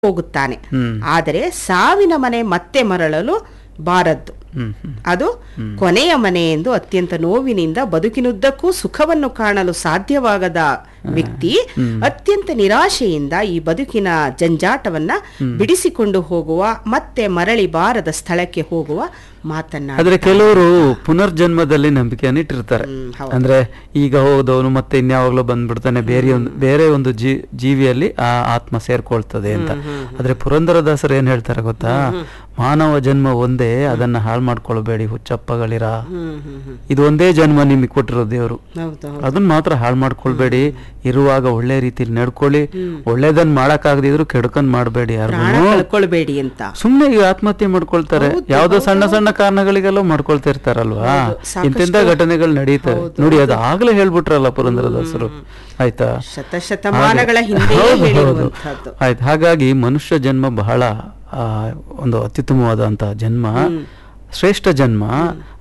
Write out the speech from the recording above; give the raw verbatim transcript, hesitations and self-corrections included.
ಹೋಗುತ್ತಾನೆ. ಆದರೆ ಸಾವಿನ ಮನೆ ಮತ್ತೆ ಮರಳಲು ಬಾರದ್ದು. ಅದು ಕೊನೆಯ ಮನೆ ಎಂದು ಅತ್ಯಂತ ನೋವಿನಿಂದ ಬದುಕಿನುದ್ದಕ್ಕೂ ಸುಖವನ್ನು ಕಾಣಲು ಸಾಧ್ಯವಾಗದ ವ್ಯಕ್ತಿ ಅತ್ಯಂತ ನಿರಾಶೆಯಿಂದ ಈ ಬದುಕಿನ ಜಂಜಾಟವನ್ನ ಬಿಡಿಸಿಕೊಂಡು ಹೋಗುವ, ಮತ್ತೆ ಮರಳಿ ಬಾರದ ಸ್ಥಳಕ್ಕೆ ಹೋಗುವ ಮಾತನ್ನ. ಆದ್ರೆ ಕೆಲವರು ಪುನರ್ಜನ್ಮದಲ್ಲಿ ನಂಬಿಕೆಯನ್ನು ಇಟ್ಟಿರ್ತಾರೆ. ಅಂದ್ರೆ ಈಗ ಹೋದವನು ಮತ್ತೆ ಇನ್ಯಾವಾಗ್ಲೂ ಬಂದ್ಬಿಡ್ತಾನೆ, ಬೇರೆ ಒಂದು ಬೇರೆ ಒಂದು ಜೀ ಜೀವಿಯಲ್ಲಿ ಆ ಆತ್ಮ ಸೇರ್ಕೊಳ್ತದೆ ಅಂತ. ಆದ್ರೆ ಪುರಂದರದಾಸರು ಏನ್ ಹೇಳ್ತಾರೆ ಗೊತ್ತಾ, ಮಾನವ ಜನ್ಮ ಒಂದೇ, ಅದನ್ನ ಹಾಳು ಮಾಡ್ಕೊಳ್ಬೇಡಿ ಹುಚ್ಚಪ್ಪಗಳಿರ. ಇದು ಒಂದೇ ಜನ್ಮ ನಿಮಗೆ ಕೊಟ್ಟಿರೋ ದೇವರು, ಅದನ್ನ ಮಾತ್ರ ಹಾಳು ಮಾಡ್ಕೊಳ್ಬೇಡಿ. ಇರುವಾಗ ಒಳ್ಳೆ ರೀತಿಲಿ ನಡ್ಕೊಳ್ಳಿ, ಒಳ್ಳೇದನ್ನ ಮಾಡಕ್ ಆಗದಿದ್ರು ಕೆಡ್ಕೊಂಡ್ ಮಾಡ್ಬೇಡಿ, ಯಾರು ಅಂತ. ಸುಮ್ನೆ ಈಗ ಆತ್ಮಹತ್ಯೆ ಮಾಡ್ಕೊಳ್ತಾರೆ, ಯಾವ್ದೋ ಸಣ್ಣ ಸಣ್ಣ ಕಾರಣಗಳಿಗೆಲ್ಲ ಮಾಡ್ಕೊಳ್ತಾ ಇರ್ತಾರಲ್ವಾ. ಇಂತೆಂತ ಘಟನೆಗಳು ನಡೀತವೆ ನೋಡಿ. ಅದು ಆಗ್ಲೇ ಹೇಳ್ಬಿಟ್ರಲ್ಲ ಪುರಂದರದಾಸರು. ಆಯ್ತಾ, ಶತಶತಮಾನಗಳ ಹಿಂದೆ ಆಯ್ತು. ಹಾಗಾಗಿ ಮನುಷ್ಯ ಜನ್ಮ ಬಹಳ ಆ ಒಂದು ಅತ್ಯುತ್ತಮವಾದಂತಹ ಜನ್ಮ, ಶ್ರೇಷ್ಠ ಜನ್ಮ.